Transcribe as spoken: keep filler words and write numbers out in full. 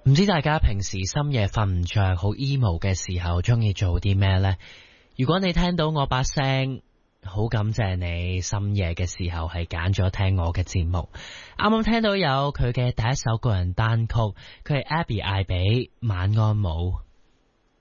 唔知大家平時深夜瞓唔着好 emo 嘅時候中意做啲咩呢？如果你聽到我把聲，好感謝你深夜嘅時候係揀咗聽我嘅節目。啱啱聽到有佢嘅第一首個人單曲，佢係 Abby 艾比晚安舞。